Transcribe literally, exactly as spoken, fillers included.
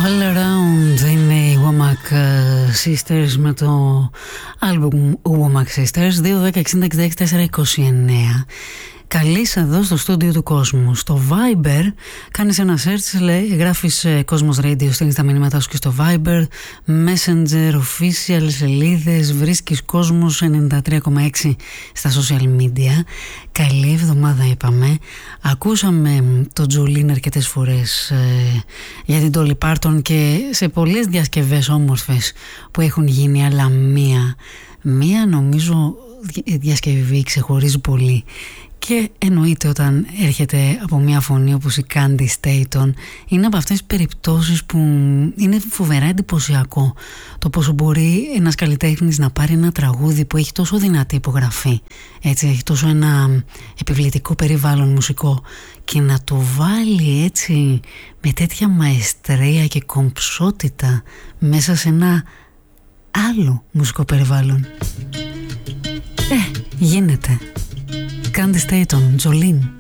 All Around είναι οι Womack Sisters με το άλμπουμ Womack Sisters. Δύο δέκα εξήντα εξήντα έξι τέσσερα είκοσι εννέα. Καλείς εδώ στο στούντιο του Κόσμου. Στο Viber κάνεις ένα search, λέει, γράφεις ε, Κόσμος Radio, στέλνεις τα μηνύματά σου και στο Viber, Messenger, official σελίδες, βρίσκεις Κόσμος ενενήντα τρία κόμμα έξι στα social media. Καλή εβδομάδα είπαμε. Ακούσαμε το Jolene αρκετές φορές ε, για την Dolly Parton και σε πολλές διασκευές όμορφες που έχουν γίνει, αλλά μία, μία νομίζω διασκευή ξεχωρίζει πολύ. Και εννοείται όταν έρχεται από μια φωνή όπως η Candy Staton, είναι από αυτές τις περιπτώσεις που είναι φοβερά εντυπωσιακό το πόσο μπορεί ένας καλλιτέχνης να πάρει ένα τραγούδι που έχει τόσο δυνατή υπογραφή, έτσι, έχει τόσο ένα επιβλητικό περιβάλλον μουσικό, και να το βάλει έτσι με τέτοια μαεστρία και κομψότητα μέσα σε ένα άλλο μουσικό περιβάλλον. Ε, γίνεται. Candy Staton, Jolene.